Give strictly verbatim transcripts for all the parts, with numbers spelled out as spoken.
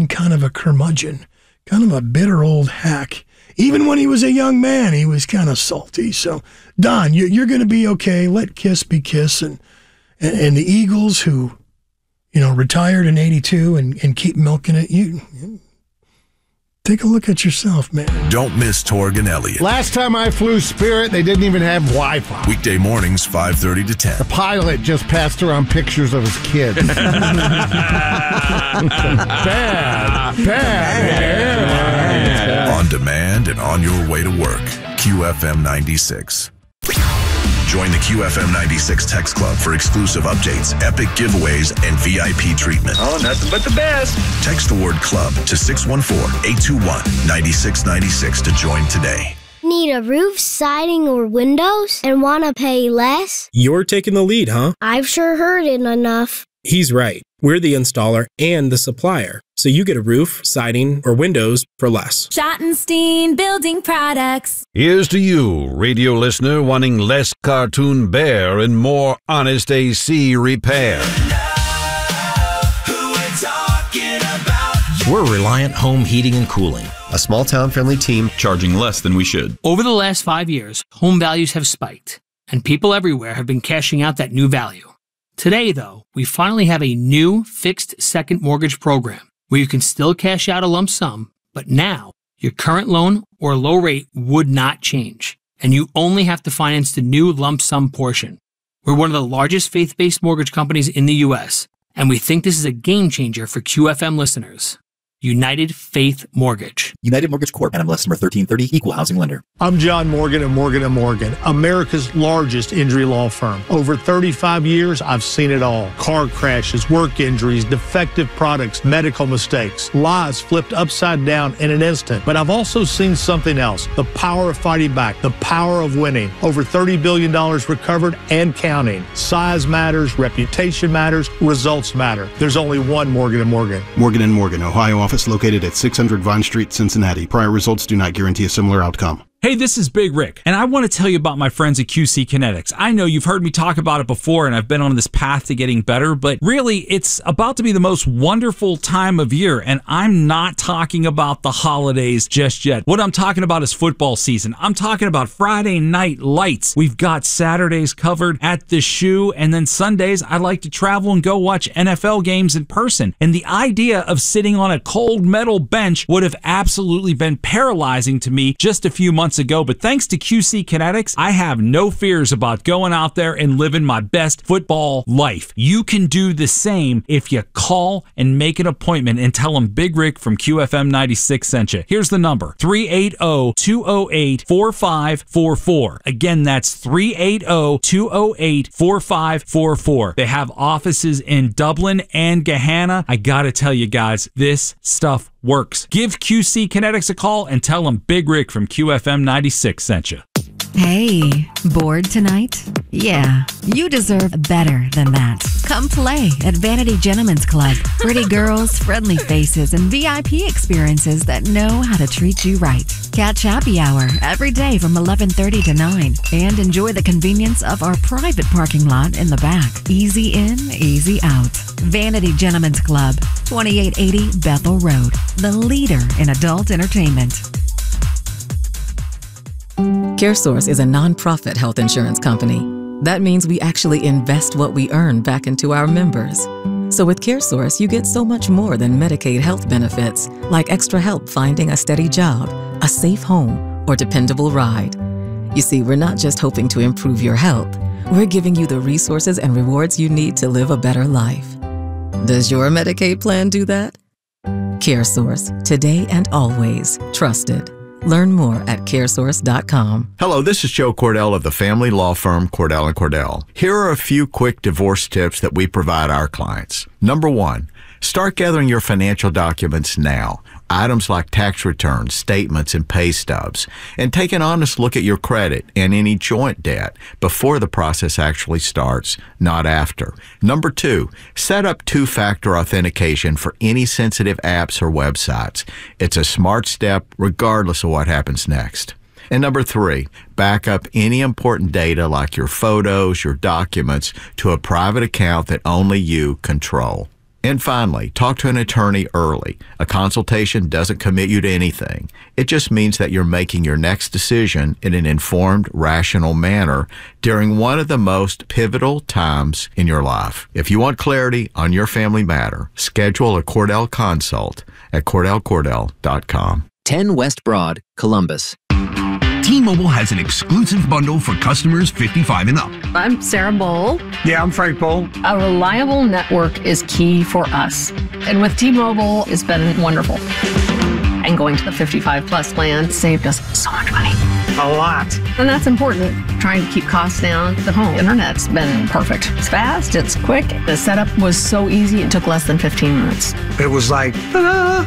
been kind of a curmudgeon, kind of a bitter old hack. Even when he was a young man, he was kind of salty. So, Don, you, you're going to be okay. Let Kiss be Kiss. And, and, and the Eagles, who, you know, retired in eighty-two and, and keep milking it, you, you take a look at yourself, man. Don't miss Torg and Elliott. Last time I flew Spirit, they didn't even have Wi-Fi. Weekday mornings, five thirty to ten. The pilot just passed around pictures of his kids. bad, bad, bad. On demand and on your way to work. Q F M ninety-six. Join the Q F M ninety-six Text Club for exclusive updates, epic giveaways, and V I P treatment. Oh, nothing but the best. Text the word club to six one four, eight two one, nine six nine six to join today. Need a roof, siding, or windows and want to pay less? You're taking the lead, huh? I've sure heard it enough. He's right. We're the installer and the supplier, so you get a roof, siding, or windows for less. Schottenstein Building Products. Here's to you, radio listener wanting less cartoon bear and more honest A C repair. We're Reliant Home Heating and Cooling, a small town friendly team charging less than we should. Over the last five years, home values have spiked, and people everywhere have been cashing out that new value. Today, though, we finally have a new fixed second mortgage program where you can still cash out a lump sum, but now your current loan or low rate would not change, and you only have to finance the new lump sum portion. We're one of the largest faith-based mortgage companies in the U S, and we think this is a game changer for Q F M listeners. United Faith Mortgage. United Mortgage Corp. N M L S number thirteen thirty, Equal Housing Lender. I'm John Morgan of Morgan and Morgan, America's largest injury law firm. Over thirty-five years, I've seen it all. Car crashes, work injuries, defective products, medical mistakes, lives flipped upside down in an instant. But I've also seen something else, the power of fighting back, the power of winning. Over thirty billion dollars recovered and counting. Size matters, reputation matters, results matter. There's only one Morgan and Morgan. Morgan and Morgan, Ohio office located at six hundred Vine Street, Cincinnati. Prior results do not guarantee a similar outcome. Hey, this is Big Rick, and I want to tell you about my friends at Q C Kinetics. I know you've heard me talk about it before, and I've been on this path to getting better, but really, it's about to be the most wonderful time of year, and I'm not talking about the holidays just yet. What I'm talking about is football season. I'm talking about Friday night lights. We've got Saturdays covered at the Shoe, and then Sundays, I like to travel and go watch N F L games in person. And the idea of sitting on a cold metal bench would have absolutely been paralyzing to me just a few months ago, but thanks to Q C Kinetics, I have no fears about going out there and living my best football life. You can do the same if you call and make an appointment and tell them Big Rick from Q F M ninety-six sent you. Here's the number, three eight zero, two zero eight, four five four four. Again, that's three eight zero, two zero eight, four five four four. They have offices in Dublin and Gahanna. I gotta tell you guys, this stuff works. Give Q C Kinetics a call and tell them Big Rick from Q F M ninety-six sent you. Hey, bored tonight? Yeah, you deserve better than that. Come play at Vanity Gentlemen's Club. Pretty girls, friendly faces, and V I P experiences that know how to treat you right. Catch happy hour every day from eleven thirty to nine and enjoy the convenience of our private parking lot in the back. Easy in, easy out. Vanity Gentlemen's Club, twenty-eight eighty Bethel Road, the leader in adult entertainment. CareSource is a nonprofit health insurance company. That means we actually invest what we earn back into our members. So with CareSource, you get so much more than Medicaid health benefits, like extra help finding a steady job, a safe home, or dependable ride. You see, we're not just hoping to improve your health. We're giving you the resources and rewards you need to live a better life. Does your Medicaid plan do that? CareSource, today and always trusted. Learn more at care source dot com. Hello, this is Joe Cordell of the family law firm Cordell and Cordell. Here are a few quick divorce tips that we provide our clients. Number one, start gathering your financial documents now. Items like tax returns, statements, and pay stubs. And take an honest look at your credit and any joint debt before the process actually starts, not after. Number two, set up two-factor authentication for any sensitive apps or websites. It's a smart step regardless of what happens next. And number three, back up any important data like your photos, your documents, to a private account that only you control. And finally, talk to an attorney early. A consultation doesn't commit you to anything. It just means that you're making your next decision in an informed, rational manner during one of the most pivotal times in your life. If you want clarity on your family matter, schedule a Cordell consult at cordell cordell dot com. ten West Broad, Columbus. T-Mobile has an exclusive bundle for customers fifty-five and up. I'm Sarah Bowl. Yeah, I'm Frank Bowl. A reliable network is key for us. And with T-Mobile, it's been wonderful. And going to the fifty-five plus plan saved us so much money. A lot. And that's important. Trying to keep costs down. The home internet's been perfect. It's fast, it's quick. The setup was so easy, it took less than fifteen minutes. It was like, ah.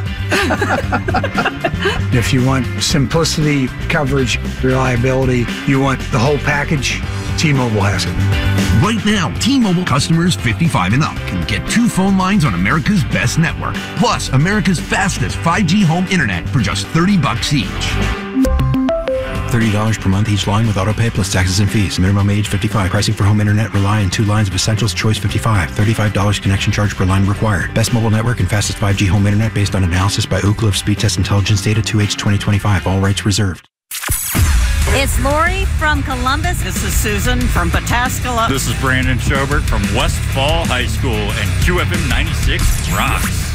If you want simplicity, coverage, reliability, you want the whole package, T-Mobile has it. Right now, T-Mobile customers fifty-five and up can get two phone lines on America's best network, plus America's fastest five G home internet for just thirty bucks each. thirty dollars per month each line with autopay plus taxes and fees. Minimum age fifty-five. Pricing for home internet rely on two lines of Essentials Choice fifty-five. thirty-five dollars connection charge per line required. Best mobile network and fastest five G home internet based on analysis by Ookla of Speed Test Intelligence Data two H twenty twenty-five. All rights reserved. It's Lori from Columbus. This is Susan from Pataskala. This is Brandon Schobert from Westfall High School, and Q F M ninety-six rocks.